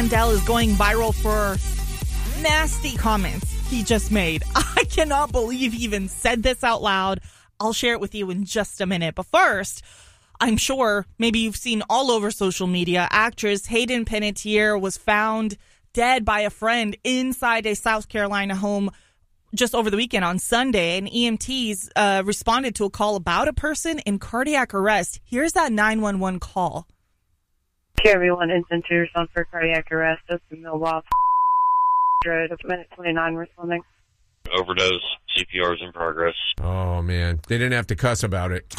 Mandel is going viral for nasty comments he just made. I cannot believe he even said this out loud. I'll share it with you in just a minute. But first, I'm sure maybe you've seen all over social media, actress Hayden Panettiere was found dead by a friend inside a South Carolina home just over the weekend on Sunday, and EMTs responded to a call about a person in cardiac arrest. Here's that 911 call. Everyone is into your son for cardiac arrest. That's in Milwaukee Road, minute 29 responding. Overdose, CPR is in progress. Oh, man. They didn't have to cuss about it.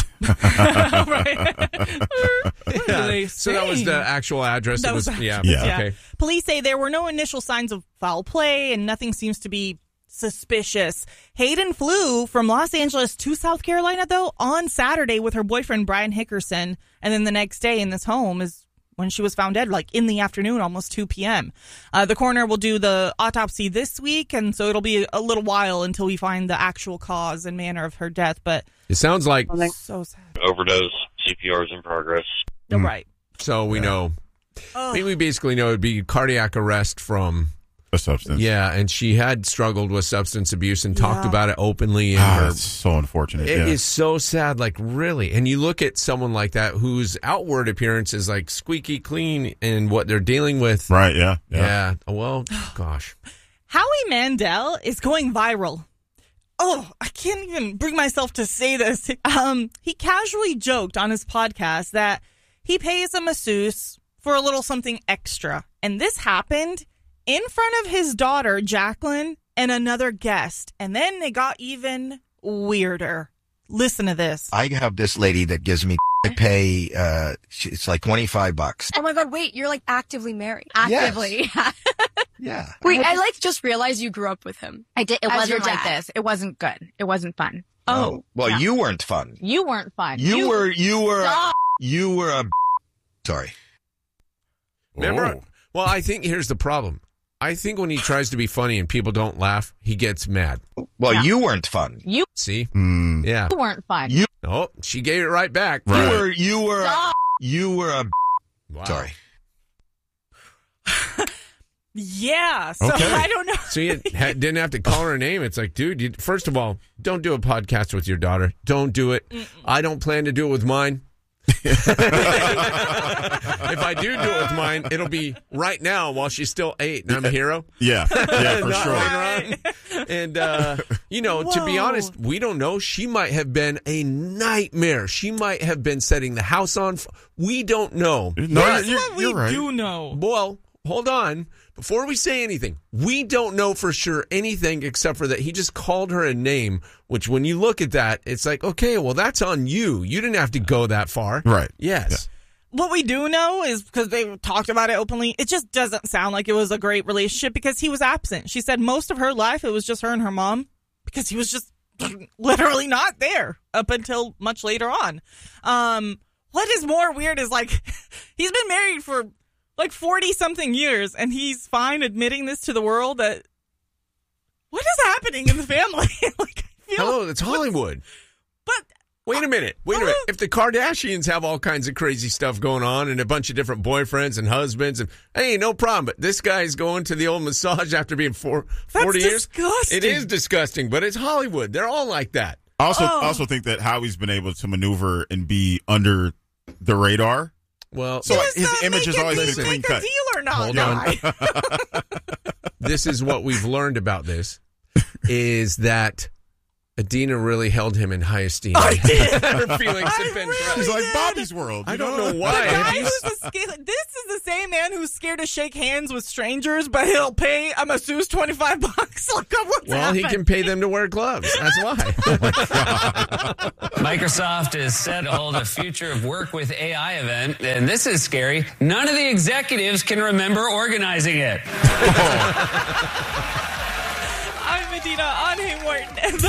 Yeah. So that was the actual address. Yeah. Okay. Police say there were no initial signs of foul play and nothing seems to be suspicious. Hayden flew from Los Angeles to South Carolina, though, on Saturday with her boyfriend, Brian Hickerson. And then the next day in this home is when she was found dead, like in the afternoon, almost 2 p.m. The coroner will do the autopsy this week, and so it'll be a little while until we find the actual cause and manner of her death. But it sounds like so sad. Overdose, CPR is in progress. Right. So we know. I mean, we basically know it'd be cardiac arrest from a substance. Yeah, and she had struggled with substance abuse and talked about it openly. It's so unfortunate. It is so sad, like really. And you look at someone like that whose outward appearance is like squeaky clean and what they're dealing with. Right, yeah. Yeah. Well, gosh. Howie Mandel is going viral. Oh, I can't even bring myself to say this. He casually joked on his podcast that he pays a masseuse for a little something extra. And this happened in front of his daughter, Jacqueline, and another guest. And then they got even weirder. Listen to this. I have this lady that gives me, I pay, it's like $25. Oh my God, wait, you're like actively married. Actively. Yes. Yeah. Wait, I like just realized you grew up with him. I did. It wasn't like this. It wasn't good. It wasn't fun. Oh. Well, you weren't fun. You weren't fun. You were a, sorry. Remember? Well, I think here's the problem. I think when he tries to be funny and people don't laugh, he gets mad. Well, you weren't fun. You see? Yeah. You weren't fun. Oh, she gave it right back. Right. You were a, wow. Sorry. Yeah. So I don't know. So you didn't have to call her a name. It's like, dude, first of all, don't do a podcast with your daughter. Don't do it. I don't plan to do it with mine. If I do it with mine, it'll be right now while she's still 8 and I'm a hero. Yeah, for Not sure. later on. And, to be honest, we don't know. She might have been a nightmare. She might have been setting the house on fire. We don't know. No, You're right. do know. Well, hold on. Before we say anything, we don't know for sure anything except for that he just called her a name, which when you look at that, it's like, okay, well, that's on you. You didn't have to go that far. Right. Yes. What we do know is, because they talked about it openly, it just doesn't sound like it was a great relationship because he was absent. She said most of her life it was just her and her mom because he was just literally not there up until much later on. What is more weird is, like, he's been married for like 40-something years, and he's fine admitting this to the world that what is happening in the family? Like, I feel Hello, it's Hollywood. But Wait a minute. If the Kardashians have all kinds of crazy stuff going on and a bunch of different boyfriends and husbands, and hey, no problem. But this guy's going to the old massage after being 40 years. Disgusting. It is disgusting, but it's Hollywood. They're all like that. I also think that Howie's been able to maneuver and be under the radar. Well, so his image has always been clean cut. Deal or not? Hold on. This is what we've learned about this, is that Adina really held him in high esteem. I did. Her feelings have been crushed. She's like Bobby's World. I don't know why. This is the same man who's scared to shake hands with strangers, but he'll pay a masseuse $25. Like, what's happened? He can pay them to wear gloves. That's why. Microsoft is set to hold a Future of Work with AI event, and this is scary. None of the executives can remember organizing it. I'm Adina on Hey Morton.